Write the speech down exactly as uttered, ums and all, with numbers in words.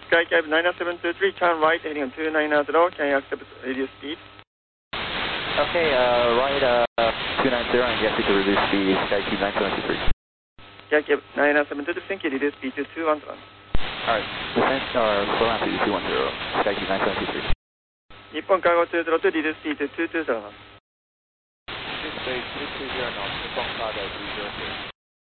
Skycab nine seven two three, turn right heading on two nine zero. Can you accept reduced speed? Okay, uh, right uh, two nine zero and yes, to reduce speed, Skycab nine seven two three. Skycab nine seven two three, thank you, reduce speed to two one zero. Alright, descent or slow down to two one zero, Skycab nine seven two three. Nippon Cargo two zero two, reduce speed to two two zero. Space three two zero knots, Nippon Cargo two zero two.